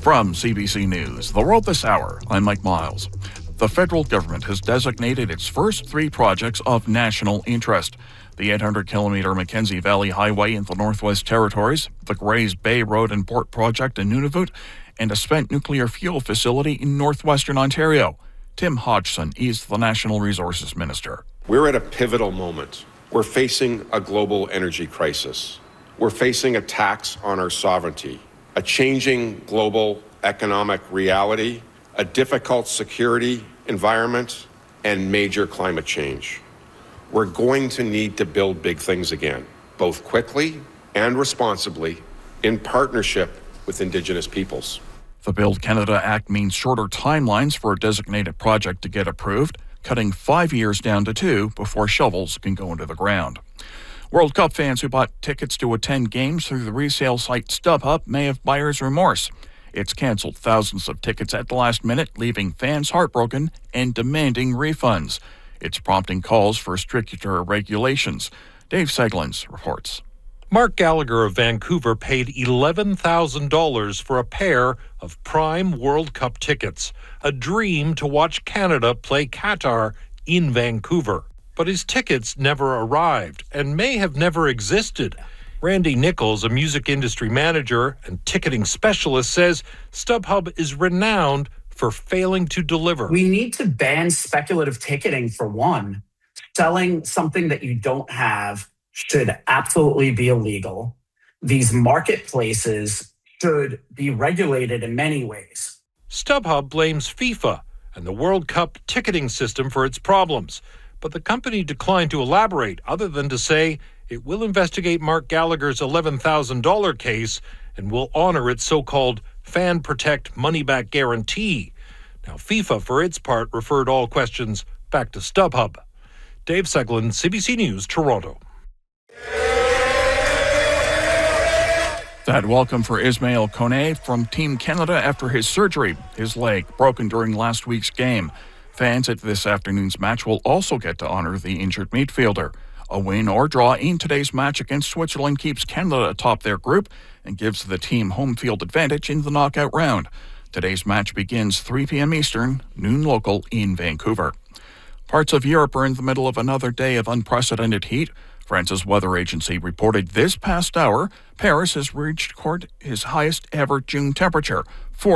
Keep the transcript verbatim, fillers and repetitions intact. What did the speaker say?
From C B C News, The World This Hour, I'm Mike Miles. The federal government has designated its first three projects of national interest. The eight hundred kilometre Mackenzie Valley Highway in the Northwest Territories, the Grays Bay Road and Port Project in Nunavut, and a spent nuclear fuel facility in northwestern Ontario. Tim Hodgson is the National Resources Minister. We're at a pivotal moment. We're facing a global energy crisis. We're facing attacks on our sovereignty, a changing global economic reality, a difficult security environment, and major climate change. We're going to need to build big things again, both quickly and responsibly, in partnership with Indigenous peoples. The Build Canada Act means shorter timelines for a designated project to get approved, cutting five years down to two before shovels can go into the ground. World Cup fans who bought tickets to attend games through the resale site StubHub may have buyer's remorse. It's canceled thousands of tickets at the last minute, leaving fans heartbroken and demanding refunds. It's prompting calls for stricter regulations. Dave Seglins reports. Mark Gallagher of Vancouver paid eleven thousand dollars for a pair of prime World Cup tickets, a dream to watch Canada play Qatar in Vancouver. But his tickets never arrived and may have never existed. Randy Nichols, a music industry manager and ticketing specialist, says StubHub is renowned for failing to deliver. We need to ban speculative ticketing for one. Selling something that you don't have should absolutely be illegal. These marketplaces should be regulated in many ways. StubHub blames FIFA and the World Cup ticketing system for its problems, but the company declined to elaborate other than to say it will investigate Mark Gallagher's eleven thousand dollars case and will honor its so-called Fan Protect money-back guarantee. Now, FIFA, for its part, referred all questions back to StubHub. Dave Seglin, C B C News, Toronto. That welcome for Ismail Kone from Team Canada after his surgery, his leg broken during last week's game. Fans at this afternoon's match will also get to honor the injured midfielder. A win or draw in today's match against Switzerland keeps Canada atop their group and gives the team home field advantage in the knockout round. Today's match begins three p.m. Eastern, noon local in Vancouver. Parts of Europe are in the middle of another day of unprecedented heat. France's weather agency reported this past hour Paris has reached its highest ever June temperature, forty